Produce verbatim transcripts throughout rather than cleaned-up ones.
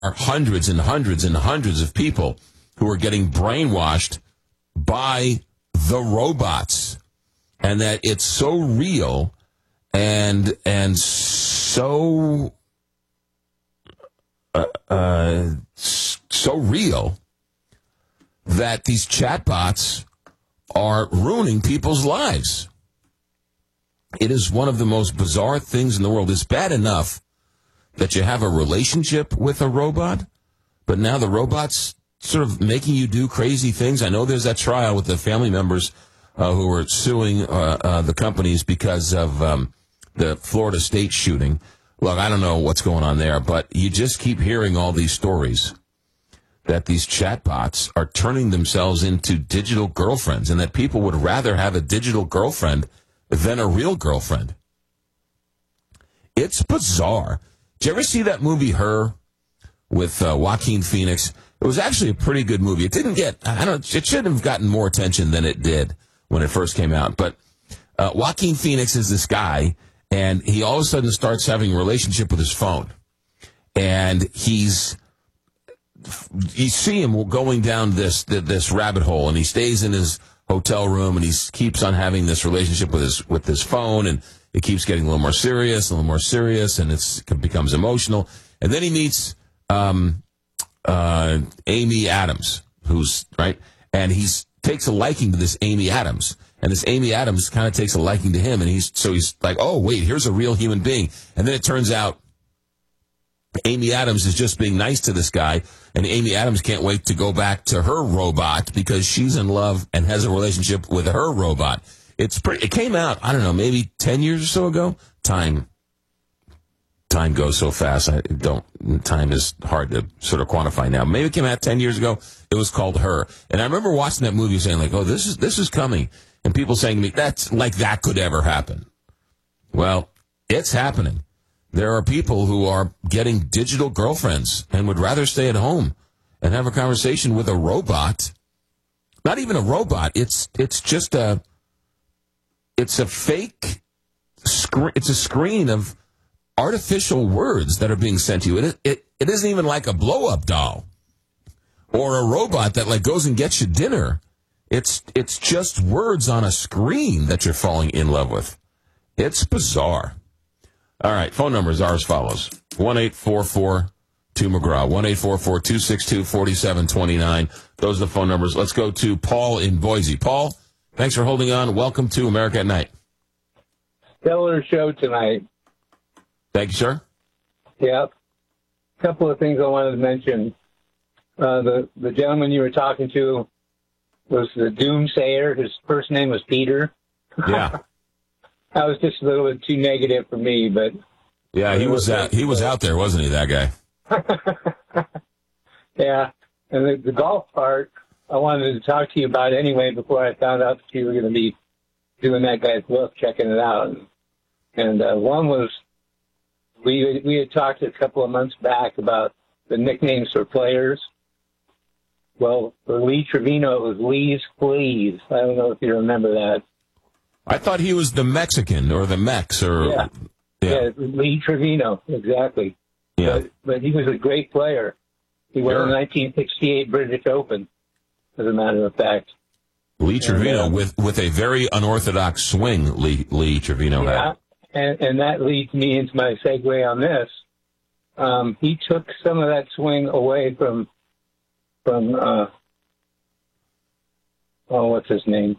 are hundreds and hundreds and hundreds of people who are getting brainwashed by the robots, and that it's so real and and so uh, uh, so real that these chatbots are ruining people's lives. It is one of the most bizarre things in the world. It's bad enough that you have a relationship with a robot, but now the robot's sort of making you do crazy things. I know there's that trial with the family members uh, who are suing uh, uh, the companies because of um, the Florida State shooting. Look, I don't know what's going on there, but you just keep hearing all these stories that these chatbots are turning themselves into digital girlfriends, and that people would rather have a digital girlfriend than a real girlfriend. It's bizarre. Did you ever see that movie, Her, with uh, Joaquin Phoenix? It was actually a pretty good movie. It didn't get, I don't, it should have gotten more attention than it did when it first came out. But uh, Joaquin Phoenix is this guy, and he all of a sudden starts having a relationship with his phone. And he's, you see him going down this this rabbit hole, and he stays in his hotel room, and he keeps on having this relationship with his with his phone, and it keeps getting a little more serious, a little more serious, and it's, it becomes emotional. And then he meets um, uh, Amy Adams, who's, right, and he takes a liking to this Amy Adams, and this Amy Adams kind of takes a liking to him, and he's so he's like, oh, wait, here's a real human being. And then it turns out Amy Adams is just being nice to this guy, and Amy Adams can't wait to go back to her robot because she's in love and has a relationship with her robot. It's pretty. It came out, I don't know, maybe ten years or so ago. Time, time goes so fast. I don't. Time is hard to sort of quantify now. Maybe it came out ten years ago. It was called Her, and I remember watching that movie, saying like, "Oh, this is this is coming," and people saying to me, "That's like that could ever happen." Well, it's happening. There are people who are getting digital girlfriends and would rather stay at home and have a conversation with a robot. Not even a robot. It's it's just a it's a fake screen. It's a screen of artificial words that are being sent to you. It it it isn't even like a blow up doll or a robot that like goes and gets you dinner. It's it's just words on a screen that you're falling in love with. It's bizarre. All right, phone numbers are as follows. one eight four four two McGraw, one eight four four two six two four seven two nine. Those are the phone numbers. Let's go to Paul in Boise. Paul, thanks for holding on. Welcome to America at Night. Stellar show tonight. Thank you, sir. Yep. A couple of things I wanted to mention. Uh, the, the gentleman you were talking to was the doomsayer. His first name was Peter. Yeah. That was just a little bit too negative for me, but yeah, he was out, he was out there, wasn't he, that guy? Yeah, and the, the golf part, I wanted to talk to you about anyway before I found out that you were going to be doing that guy's book, checking it out. And uh, one was we we had talked a couple of months back about the nicknames for players. Well, for Lee Trevino, it was Lee's Fleas. I don't know if you remember that. I thought he was the Mexican or the Mex or yeah, yeah. yeah Lee Trevino, exactly. Yeah, but, but he was a great player. He won sure. the nineteen sixty-eight British Open, as a matter of fact. Lee Trevino and, uh, with with a very unorthodox swing. Lee Lee Trevino yeah, had, and, and that leads me into my segue on this. Um, he took some of that swing away from from uh, oh, what's his name?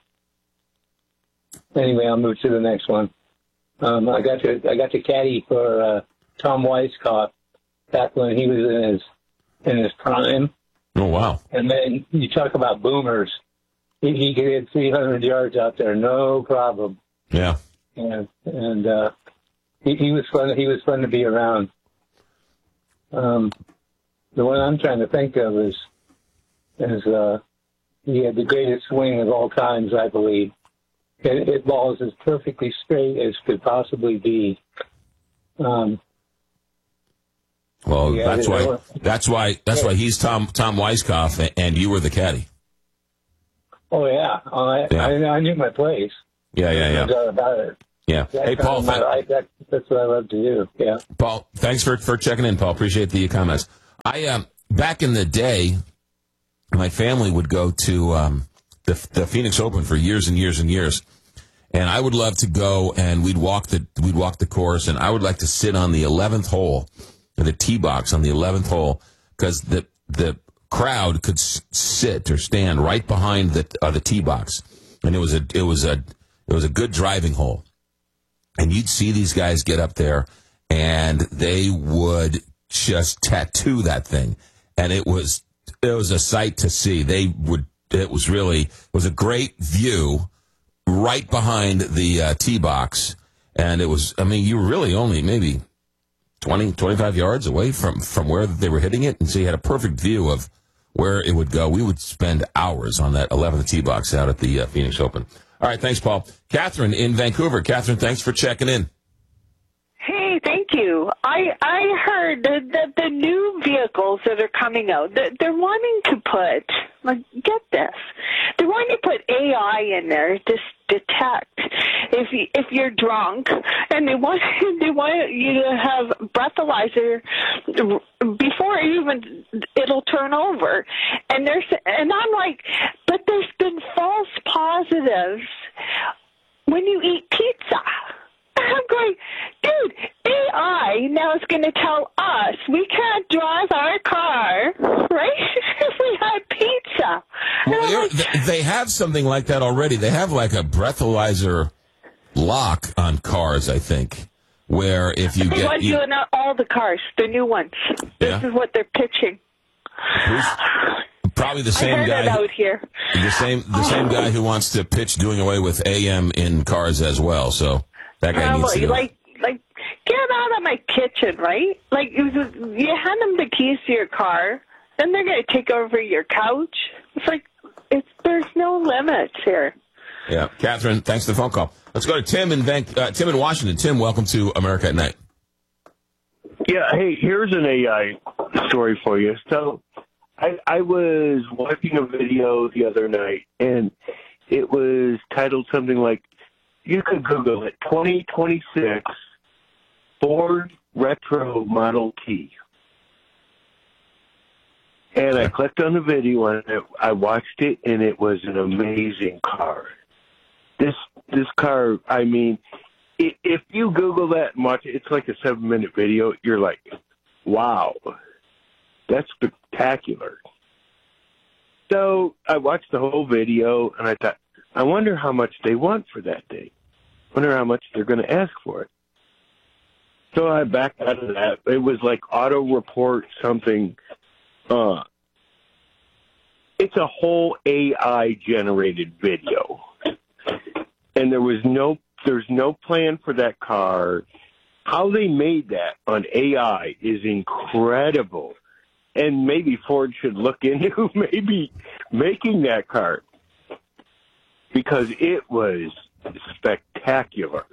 Anyway, I'll move to the next one. Um, I got to I got to caddy for uh, Tom Weiskopf back when he was in his in his prime. Oh wow! And then you talk about boomers. He, he could hit three hundred yards out there, no problem. Yeah. And and uh, he, he was fun. He was fun to be around. Um, the one I'm trying to think of is is uh, he had the greatest swing of all times, I believe. It, it balls as perfectly straight as could possibly be. Um, well, yeah, that's why. Were, that's why. That's yeah. why he's Tom Tom Weiskopf, and you were the caddy. Oh yeah, I, yeah. I, I knew my place. Yeah, yeah, yeah. No doubt about it. Yeah. That's hey, Paul. Th- I, that, that's what I love to do. Yeah. Paul, thanks for for checking in, Paul. Appreciate the comments. I um, back in the day, my family would go to um, the, the Phoenix Open for years and years and years, and I would love to go and we'd walk the we'd walk the course, and I would like to sit on the eleventh hole, the tee box on the eleventh hole, because the the crowd could s- sit or stand right behind the uh, the tee box, and it was a it was a it was a good driving hole, and you'd see these guys get up there, and they would just tattoo that thing, and it was it was a sight to see. They would it was really it was a great view right behind the uh, tee box, and it was I mean you were really only maybe twenty, twenty-five yards away from, from where they were hitting it, and so you had a perfect view of where it would go. We would spend hours on that eleventh tee box out at the uh, Phoenix Open. All right, thanks, Paul. Catherine in Vancouver. Catherine, thanks for checking in. Hey, thank you. I I heard that the, the new vehicles that are coming out, they're, they're wanting to put, like, get this, they're wanting to put A I in there to detect if you, if you're drunk, and they want they want you to have breathalyzer before even it'll turn over. And there's and I'm like, but there's been false positives when you eat pizza. I'm going, dude, A I now is going to tell us we can't drive our car, right, if we had pizza. Well, like, they have something like that already. They have like a breathalyzer lock on cars, I think, where if you they get... want you, you in all the cars, the new ones. Yeah. This is what they're pitching. Who's, probably the same I heard guy. it out here. The same, the same guy who wants to pitch doing away with A M in cars as well, so... That guy needs to do like, like, get out of my kitchen, right? Like, you you hand them the keys to your car, then they're going to take over your couch. It's like, it's there's no limits here. Yeah, Catherine, thanks for the phone call. Let's go to Tim in Van, uh, Tim in Washington. Tim, welcome to America at Night. Yeah, hey, here's an A I story for you. So, I, I was watching a video the other night, and it was titled something like, you could Google it, twenty twenty-six Ford Retro Model T. And I clicked on the video, and it, I watched it, and it was an amazing car. This this car, I mean, if, if you Google that and watch it, it's like a seven-minute video. You're like, wow, that's spectacular. So I watched the whole video, and I thought, I wonder how much they want for that thing. I wonder how much they're going to ask for it. So I backed out of that. It was like auto report something. Uh, it's a whole A I generated video, and there was no there's no plan for that car. How they made that on A I is incredible, and maybe Ford should look into maybe making that car, because it was spectacular.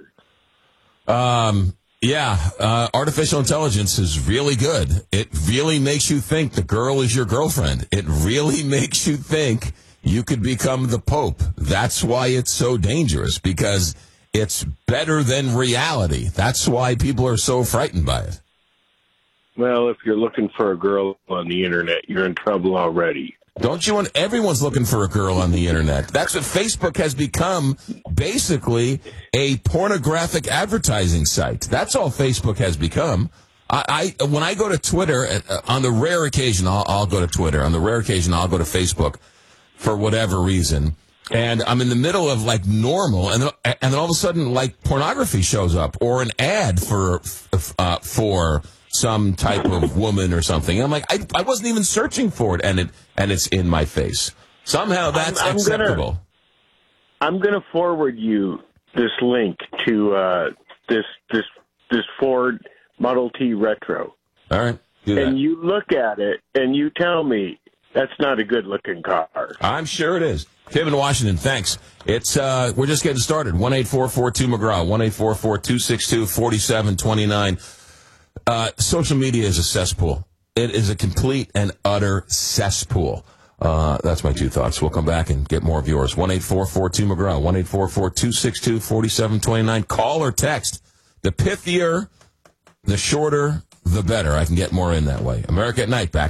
Um, yeah, uh, artificial intelligence is really good. It really makes you think the girl is your girlfriend. It really makes you think you could become the Pope. That's why it's so dangerous, because it's better than reality. That's why people are so frightened by it. Well, if you're looking for a girl on the internet, you're in trouble already. Don't you want, everyone's looking for a girl on the internet. That's what Facebook has become, basically a pornographic advertising site. That's all Facebook has become. I, I when I go to Twitter, uh, on the rare occasion, I'll, I'll go to Twitter. On the rare occasion, I'll go to Facebook for whatever reason. And I'm in the middle of like normal, and then, and then all of a sudden, like pornography shows up, or an ad for, uh, for, some type of woman or something. And I'm like, I, I wasn't even searching for it, and it and it's in my face. Somehow that's I'm, I'm acceptable. Gonna, I'm going to forward you this link to uh, this this this Ford Model T Retro. All right, do that. And you look at it, and you tell me that's not a good looking car. I'm sure it is. Tim in Washington, thanks. It's uh, we're just getting started. One eight four four two McGraw. One eight four four two six two four seven two nine. Uh, social media is a cesspool. It is a complete and utter cesspool. Uh, that's my two thoughts. We'll come back and get more of yours. one eight four four two McGraw. one eight four four two six two four seven two nine. Call or text. The pithier, the shorter, the better. I can get more in that way. America at Night, back